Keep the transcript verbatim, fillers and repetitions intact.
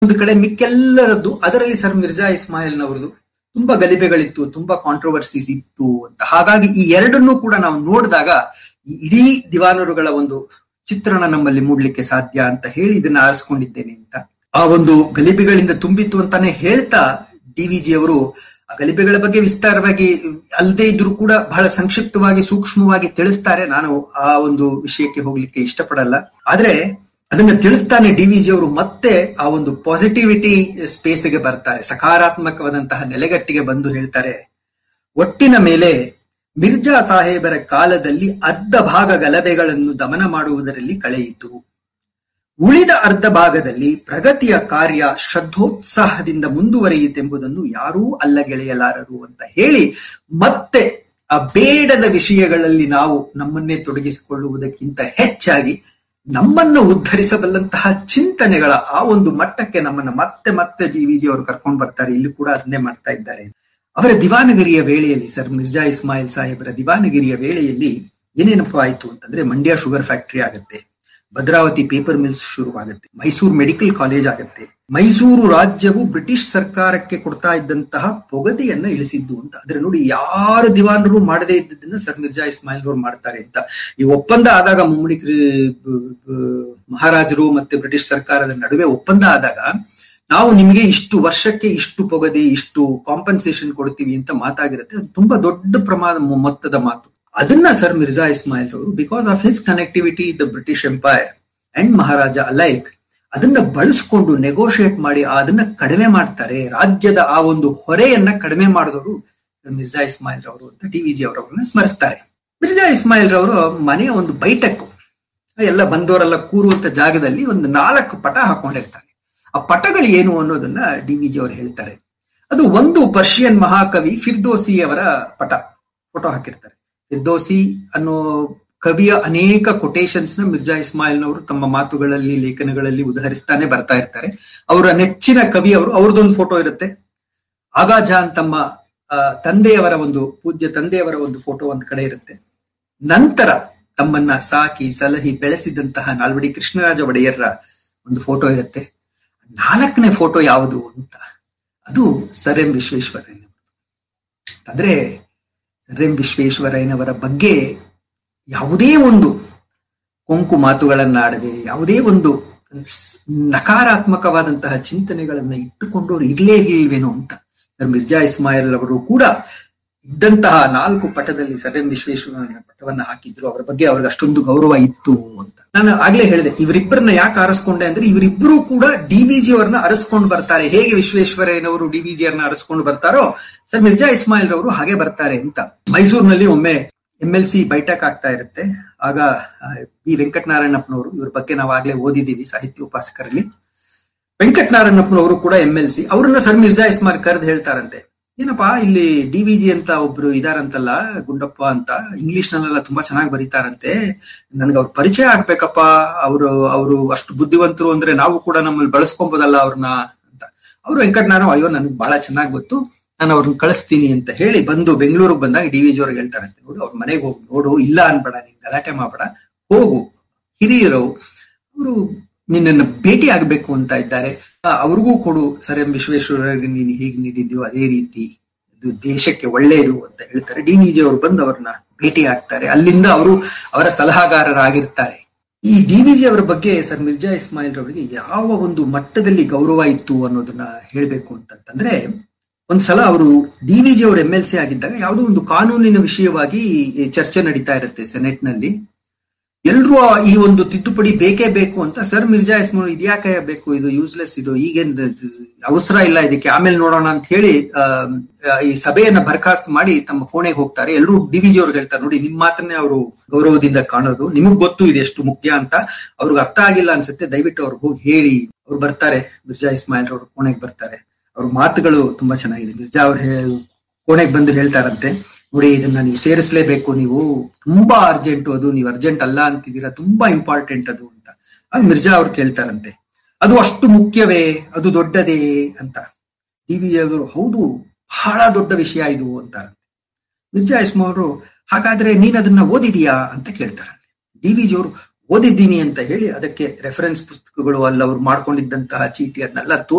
ಒಂದು ಕಡೆ ಮಿಕ್ಕೆಲ್ಲರದ್ದು, ಅದರಲ್ಲಿ ಸರ್ ಮಿರ್ಜಾ ಇಸ್ಮಾಯಿಲ್ನವರದು ತುಂಬಾ ಗಲಿಬೆಗಳಿತ್ತು, ತುಂಬಾ ಕಾಂಟ್ರವರ್ಸೀಸ್ ಇತ್ತು ಅಂತ. ಹಾಗಾಗಿ ಈ ಎರಡನ್ನೂ ಕೂಡ ನಾವು ನೋಡಿದಾಗ ಈ ಇಡೀ ದಿವಾನರುಗಳ ಒಂದು ಚಿತ್ರಣ ನಮ್ಮಲ್ಲಿ ಮೂಡ್ಲಿಕ್ಕೆ ಸಾಧ್ಯ ಅಂತ ಹೇಳಿ ಇದನ್ನ ಆರಿಸ್ಕೊಂಡಿದ್ದೇನೆ ಅಂತ. ಆ ಒಂದು ಗಲಿಬೆಗಳಿಂದ ತುಂಬಿತ್ತು ಅಂತಾನೆ ಹೇಳ್ತಾ ಡಿ ವಿ ಜಿ ಅವರು ಆ ಗಲಿಬೆಗಳ ಬಗ್ಗೆ ವಿಸ್ತಾರವಾಗಿ ಅಲ್ಲದೆ ಇದ್ರೂ ಕೂಡ ಬಹಳ ಸಂಕ್ಷಿಪ್ತವಾಗಿ ಸೂಕ್ಷ್ಮವಾಗಿ ತಿಳಿಸ್ತಾರೆ. ನಾನು ಆ ಒಂದು ವಿಷಯಕ್ಕೆ ಹೋಗ್ಲಿಕ್ಕೆ ಇಷ್ಟಪಡಲ್ಲ. ಆದ್ರೆ ಅದನ್ನ ತಿಳಿಸ್ತಾನೆ ಡಿ ವಿ ಜಿ ಅವರು ಮತ್ತೆ ಆ ಒಂದು ಪಾಸಿಟಿವಿಟಿ ಸ್ಪೇಸ್ಗೆ ಬರ್ತಾರೆ, ಸಕಾರಾತ್ಮಕವಾದಂತಹ ನೆಲೆಗಟ್ಟಿಗೆ ಬಂದು ಹೇಳ್ತಾರೆ, ಒಟ್ಟಿನ ಮೇಲೆ ಮಿರ್ಜಾ ಸಾಹೇಬರ ಕಾಲದಲ್ಲಿ ಅರ್ಧ ಭಾಗ ಗಲಭೆಗಳನ್ನು ದಮನ ಮಾಡುವುದರಲ್ಲಿ ಕಳೆಯಿತು. ಉಳಿದ ಅರ್ಧ ಭಾಗದಲ್ಲಿ ಪ್ರಗತಿಯ ಕಾರ್ಯ ಶ್ರದ್ಧೋತ್ಸಾಹದಿಂದ ಮುಂದುವರಿಯಿತೆಂಬುದನ್ನು ಯಾರೂ ಅಲ್ಲಗೆಳೆಯಲಾರರು ಅಂತ ಹೇಳಿ ಮತ್ತೆ ಆ ಬೇಡದ ವಿಷಯಗಳಲ್ಲಿ ನಾವು ನಮ್ಮನ್ನೇ ತೊಡಗಿಸಿಕೊಳ್ಳುವುದಕ್ಕಿಂತ ಹೆಚ್ಚಾಗಿ ನಮ್ಮನ್ನು ಉದ್ಧರಿಸಬಲ್ಲಂತಹ ಚಿಂತನೆಗಳ ಆ ಒಂದು ಮಟ್ಟಕ್ಕೆ ನಮ್ಮನ್ನ ಮತ್ತೆ ಮತ್ತೆ ಜಿ ವಿ ಜಿ ಅವರು ಕರ್ಕೊಂಡು ಬರ್ತಾರೆ. ಇಲ್ಲಿ ಕೂಡ ಅದನ್ನೇ ಮಾಡ್ತಾ ಇದ್ದಾರೆ. ಅವರ ದಿವಾನಗಿರಿಯ ವೇಳೆಯಲ್ಲಿ, ಸರ್ ಮಿರ್ಜಾ ಇಸ್ಮಾಯಿಲ್ ಸಾಹೇಬರ ದಿವಾನಗಿರಿಯ ವೇಳೆಯಲ್ಲಿ ಏನೇನಪ್ಪ ಆಯ್ತು ಅಂತಂದ್ರೆ, ಮಂಡ್ಯ ಶುಗರ್ ಫ್ಯಾಕ್ಟರಿ ಆಗತ್ತೆ, ಭದ್ರಾವತಿ ಪೇಪರ್ ಮಿಲ್ಸ್ ಶುರುವಾಗುತ್ತೆ, ಮೈಸೂರು ಮೆಡಿಕಲ್ ಕಾಲೇಜ್ ಆಗುತ್ತೆ, ಮೈಸೂರು ರಾಜ್ಯವು ಬ್ರಿಟಿಷ್ ಸರ್ಕಾರಕ್ಕೆ ಕೊಡ್ತಾ ಇದ್ದಂತಹ ಪೊಗದೆಯನ್ನ ಇಳಿಸಿದ್ದು ಅಂತ. ಆದ್ರೆ ನೋಡಿ, ಯಾರು ದಿವಾನರು ಮಾಡದೇ ಇದ್ದದನ್ನ ಸರ್ ಮಿರ್ಜಾ ಇಸ್ಮಾಯಿಲ್ ಅವರು ಮಾಡ್ತಾರೆ ಅಂತ. ಈ ಒಪ್ಪಂದ ಆದಾಗ, ಮುಮ್ಮಡಿ ಮಹಾರಾಜರು ಮತ್ತೆ ಬ್ರಿಟಿಷ್ ಸರ್ಕಾರದ ನಡುವೆ ಒಪ್ಪಂದ ಆದಾಗ, ನಾವು ನಿಮ್ಗೆ ಇಷ್ಟು ವರ್ಷಕ್ಕೆ ಇಷ್ಟು ಪೊಗದೆ, ಇಷ್ಟು ಕಾಂಪನ್ಸೇಷನ್ ಕೊಡ್ತೀವಿ ಅಂತ ಮಾತಾಗಿರುತ್ತೆ. ಅದು ತುಂಬಾ ದೊಡ್ಡ ಪ್ರಮಾಣ ಮೊತ್ತದ ಮಾತು. ಅದನ್ನ ಸರ್ ಮಿರ್ಜಾ ಇಸ್ಮಾಯಿಲ್ ಅವರು, because of his connectivity the British empire and Maharaja alike, ಅದನ್ನ ಬಳಸ್ಕೊಂಡು ನೆಗೋಷಿಯೇಟ್ ಮಾಡಿ ಅದನ್ನ ಕಡಿಮೆ ಮಾಡ್ತಾರೆ. ರಾಜ್ಯದ ಆ ಒಂದು ಹೊರೆಯನ್ನ ಕಡಿಮೆ ಮಾಡಿದವರು ಮಿರ್ಜಾ ಇಸ್ಮಾಯಿಲ್ ಅವರು ಅಂತ ಡಿ ವಿ ಜಿ ಅವರನ್ನ ಸ್ಮರಿಸ್ತಾರೆ. ಮಿರ್ಜಾ ಇಸ್ಮಾಯಿಲ್ ಅವರು ಮನೆಯ ಒಂದು ಬೈಠಕ್, ಎಲ್ಲ ಬಂದವರೆಲ್ಲ ಕೂರುವಂತ ಜಾಗದಲ್ಲಿ ಒಂದು ನಾಲ್ಕು ಪಟ ಹಾಕೊಂಡಿರ್ತಾರೆ. ಆ ಪಟಗಳು ಏನು ಅನ್ನೋದನ್ನ ಡಿ ವಿ ಜಿ ಅವರು ಹೇಳ್ತಾರೆ. ಅದು ಒಂದು ಪರ್ಷಿಯನ್ ಮಹಾಕವಿ ಫಿರ್ದೋಸಿ ಅವರ ಪಟ, ಫೋಟೋ ಹಾಕಿರ್ತಾರೆ. ಫಿರ್ದೋಸಿ ಅನ್ನೋ ಕವಿಯ ಅನೇಕ ಕೊಟೇಶನ್ಸ್ ನ ಮಿರ್ಜಾ ಇಸ್ಮಾಯಿಲ್ನವರು ತಮ್ಮ ಮಾತುಗಳಲ್ಲಿ, ಲೇಖನಗಳಲ್ಲಿ ಉದಾಹರಿಸ್ತಾನೆ ಬರ್ತಾ ಇರ್ತಾರೆ. ಅವರ ನೆಚ್ಚಿನ ಕವಿ ಅವರು, ಅವ್ರದ್ದೊಂದು ಫೋಟೋ ಇರುತ್ತೆ. ಆಗಾ ಜಾನ್ ತಮ್ಮ ತಂದೆಯವರ ಒಂದು ಪೂಜ್ಯ ತಂದೆಯವರ ಒಂದು ಫೋಟೋ ಒಂದ್ ಕಡೆ ಇರುತ್ತೆ. ನಂತರ ತಮ್ಮನ್ನ ಸಾಕಿ ಸಲಹಿ ಬೆಳೆಸಿದಂತಹ ನಾಲ್ವಡಿ ಕೃಷ್ಣರಾಜ ಒಡೆಯರ್ರ ಒಂದು ಫೋಟೋ ಇರುತ್ತೆ. ನಾಲ್ಕನೇ ಫೋಟೋ ಯಾವುದು ಅಂತ, ಅದು ಸರ್ ಎಂ ವಿಶ್ವೇಶ್ವರಯ್ಯ. ಅಂದ್ರೆ ಸರ್ ಎಂ ವಿಶ್ವೇಶ್ವರಯ್ಯನವರ ಬಗ್ಗೆ ಯಾವುದೇ ಒಂದು ಕೊಂಕು ಮಾತುಗಳನ್ನಾಡದೆ, ಯಾವುದೇ ಒಂದು ನಕಾರಾತ್ಮಕವಾದಂತಹ ಚಿಂತನೆಗಳನ್ನ ಇಟ್ಟುಕೊಂಡವ್ರು ಇರ್ಲೇ ಇರ್ಲಿಲ್ವೇನೋ ಅಂತ ಸರ್ ಮಿರ್ಜಾ ಇಸ್ಮಾಯಿಲ್ ಅವರು ಕೂಡ ಇದ್ದಂತಹ ನಾಲ್ಕು ಪಟದಲ್ಲಿ ಸರ್ ಎಂ ವಿಶ್ವೇಶ್ವರಯ್ಯನ ಪಟವನ್ನ ಹಾಕಿದ್ರು. ಅವರ ಬಗ್ಗೆ ಅವ್ರಿಗೆ ಅಷ್ಟೊಂದು ಗೌರವ ಇತ್ತು ಅಂತ. ನಾನು ಆಗ್ಲೇ ಹೇಳಿದೆ, ಇವರಿಬ್ಬರನ್ನ ಯಾಕೆ ಆರಿಸ್ಕೊಂಡೆ ಅಂದ್ರೆ, ಇವರಿಬ್ಬರು ಕೂಡ ಡಿ ವಿ ಜಿ ಅವರನ್ನ ಅರಸ್ಕೊಂಡು ಬರ್ತಾರೆ. ಹೇಗೆ ವಿಶ್ವೇಶ್ವರಯ್ಯನವರು ಡಿ ವಿ ಜಿ ಅವರನ್ನ ಅರಸ್ಕೊಂಡು ಬರ್ತಾರೋ, ಸರ್ ಮಿರ್ಜಾ ಇಸ್ಮಾಯಿಲ್ ಅವರು ಹಾಗೆ ಬರ್ತಾರೆ ಅಂತ. ಮೈಸೂರಿನಲ್ಲಿ ಒಮ್ಮೆ ಎಂ ಎಲ್ ಸಿ ಬೈಠಕ್ ಆಗ್ತಾ ಇರುತ್ತೆ. ಆಗ ಬಿ ವೆಂಕಟನಾರಾಯಣಪ್ಪನವರು, ಇವ್ರ ಬಗ್ಗೆ ನಾವು ಆಗ್ಲೇ ಓದಿದ್ದೀವಿ ಸಾಹಿತ್ಯ ಉಪಾಸಕರಲ್ಲಿ. ವೆಂಕಟನಾರಾಯಣಪ್ಪನವರು ಕೂಡ ಎಂ ಎಲ್ ಸಿ, ಅವ್ರನ್ನ ಸರ್ ಮಿರ್ಜಾ ಇಸ್ಮಾಯಿಲ್ ಕರೆದು ಹೇಳ್ತಾರಂತೆ, ಏನಪ್ಪಾ ಇಲ್ಲಿ ಡಿ ವಿ ಜಿ ಅಂತ ಒಬ್ರು ಇದಾರಂತಲ್ಲ, ಗುಂಡಪ್ಪ ಅಂತ, ಇಂಗ್ಲಿಷ್ ನಲ್ಲೆಲ್ಲ ತುಂಬಾ ಚೆನ್ನಾಗಿ ಬರೀತಾರಂತೆ, ನನ್ಗೆ ಅವ್ರ ಪರಿಚಯ ಆಗ್ಬೇಕಪ್ಪ, ಅವರು ಅವರು ಅಷ್ಟು ಬುದ್ಧಿವಂತರು ಅಂದ್ರೆ ನಾವು ಕೂಡ ನಮ್ಮಲ್ಲಿ ಬಳಸ್ಕೊಬೋದಲ್ಲ ಅವ್ರನ್ನ ಅಂತ. ಅವ್ರು ವೆಂಕಟನಾರಾಯಣ, ಅಯ್ಯೋ ನನ್ಗೆ ಬಹಳ ಚೆನ್ನಾಗಿ ಗೊತ್ತು, ನಾನು ಅವ್ರನ್ನ ಕಳಿಸ್ತೀನಿ ಅಂತ ಹೇಳಿ ಬಂದು ಬೆಂಗಳೂರಿಗೆ ಬಂದಾಗ ಡಿ ವಿ ಜಿ ಅವ್ರಿಗೆ ಹೇಳ್ತಾರಂತೆ, ನೋಡು ಅವ್ರ ಮನೆಗೆ ಹೋಗಿ ನೋಡು, ಇಲ್ಲ ಅನ್ಬೇಡ, ನೀನ್ ಗಲಾಟೆ ಮಾಡಬೇಡ, ಹೋಗು, ಹಿರಿಯರು ಅವರು ನಿನ್ನನ್ನು ಭೇಟಿ ಆಗ್ಬೇಕು ಅಂತ ಇದ್ದಾರೆ, ಅವ್ರಿಗೂ ಕೊಡು, ಸರ್ ಎಂ ವಿಶ್ವೇಶ್ವರಯ್ಯ ನೀನು ಹೇಗೆ ನೀಡಿದ್ಯೋ ಅದೇ ರೀತಿ, ಇದು ದೇಶಕ್ಕೆ ಒಳ್ಳೆಯದು ಅಂತ ಹೇಳ್ತಾರೆ. ಡಿ ವಿ ಜಿ ಅವರು ಬಂದು ಅವ್ರನ್ನ ಭೇಟಿ ಆಗ್ತಾರೆ. ಅಲ್ಲಿಂದ ಅವರು ಅವರ ಸಲಹಾಗಾರರಾಗಿರ್ತಾರೆ. ಈ ಡಿ ವಿ ಜಿ ಅವರ ಬಗ್ಗೆ ಸರ್ ಮಿರ್ಜಾ ಇಸ್ಮಾಯಿಲ್ ಅವರಿಗೆ ಯಾವ ಒಂದು ಮಟ್ಟದಲ್ಲಿ ಗೌರವ ಇತ್ತು ಅನ್ನೋದನ್ನ ಹೇಳ್ಬೇಕು ಅಂತಂದ್ರೆ, ಒಂದ್ಸಲ ಅವರು ಡಿ ವಿ ಜಿ ಅವರು ಎಂ ಎಲ್ ಸಿ ಆಗಿದ್ದಾಗ ಯಾವುದೋ ಒಂದು ಕಾನೂನಿನ ವಿಷಯವಾಗಿ ಚರ್ಚೆ ನಡೀತಾ ಇರುತ್ತೆ ಸೆನೆಟ್ ನಲ್ಲಿ. ಎಲ್ರೂ ಈ ಒಂದು ತಿದ್ದುಪಡಿ ಬೇಕೇ ಬೇಕು ಅಂತ, ಸರ್ ಮಿರ್ಜಾ ಇಸ್ಮಾಯಿಲ್ ಇದ್ಯಾಕೆ ಬೇಕು, ಇದು ಯೂಸ್ಲೆಸ್, ಇದು ಈಗೇನ್ ಅವಸರ ಇಲ್ಲ ಇದಕ್ಕೆ, ಆಮೇಲೆ ನೋಡೋಣ ಅಂತ ಹೇಳಿ ಈ ಸಭೆಯನ್ನ ಬರ್ಖಾಸ್ತ್ ಮಾಡಿ ತಮ್ಮ ಕೋಣೆಗೆ ಹೋಗ್ತಾರೆ. ಎಲ್ಲರೂ ಡಿ ವಿ ಜಿ ಅವ್ರಿಗೆ ಹೇಳ್ತಾರೆ, ನೋಡಿ ನಿಮ್ ಮಾತನ್ನೇ ಅವರು ಗೌರವದಿಂದ ಕಾಣೋದು, ನಿಮಗ್ ಗೊತ್ತು ಇದು ಎಷ್ಟು ಮುಖ್ಯ ಅಂತ, ಅವ್ರಿಗೆ ಅರ್ಥ ಆಗಿಲ್ಲ ಅನ್ಸುತ್ತೆ, ದಯವಿಟ್ಟು ಅವ್ರಿಗೆ ಹೋಗಿ ಹೇಳಿ. ಅವ್ರು ಬರ್ತಾರೆ, ಮಿರ್ಜಾ ಇಸ್ಮಾಯಿಲ್ ಅವ್ರ ಕೋಣೆಗೆ ಬರ್ತಾರೆ. ಅವ್ರ ಮಾತುಗಳು ತುಂಬಾ ಚೆನ್ನಾಗಿದೆ. ಮಿರ್ಜಾ ಅವ್ರ ಕೋಣೆಗೆ ಬಂದು ಹೇಳ್ತಾರಂತೆ, ನೋಡಿ ಇದನ್ನ ನೀವು ಸೇರಿಸಲೇಬೇಕು, ನೀವು ತುಂಬಾ ಅರ್ಜೆಂಟ್, ಅದು ನೀವು ಅರ್ಜೆಂಟ್ ಅಲ್ಲ ಅಂತಿದ್ದೀರಾ, ತುಂಬಾ ಇಂಪಾರ್ಟೆಂಟ್ ಅದು ಅಂತ. ಆಗ ಮಿರ್ಜಾ ಅವ್ರು ಕೇಳ್ತಾರಂತೆ, ಅದು ಅಷ್ಟು ಮುಖ್ಯವೇ, ಅದು ದೊಡ್ಡದೇ ಅಂತ. ಡಿ ವಿ ಅವರು, ಹೌದು ಬಹಳ ದೊಡ್ಡ ವಿಷಯ ಇದು ಅಂತಾರಂತೆ. ಮಿರ್ಜಾ ಇಸ್ಮಾಯಿಲ್ ಅವರು, ಹಾಗಾದ್ರೆ ನೀನ್ ಅದನ್ನ ಓದಿದೀಯಾ ಅಂತ ಕೇಳ್ತಾರಂತೆ. ಡಿ ವಿ ಜಿ ಅವರು, ಓದಿದ್ದೀನಿ ಅಂತ ಹೇಳಿ ಅದಕ್ಕೆ ರೆಫರೆನ್ಸ್ ಪುಸ್ತಕಗಳು ಅಲ್ಲ ಅವ್ರು ಮಾಡ್ಕೊಂಡಿದ್ದಂತಹ ಚೀಟಿ ಅದನ್ನೆಲ್ಲ